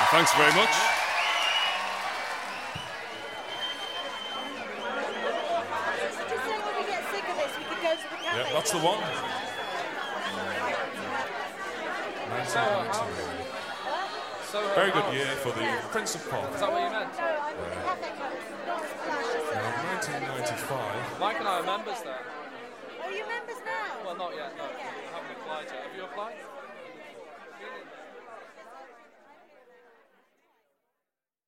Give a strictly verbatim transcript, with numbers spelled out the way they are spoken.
Thanks very much. Yeah, that's the one. nineteen ninety-nine. So, uh, Very good year for the Prince of Pop. Is that what you meant? Now, nineteen ninety-five. Mike and I are members there. Are you members now? Well, not yet, no. I haven't applied yet. Have you applied?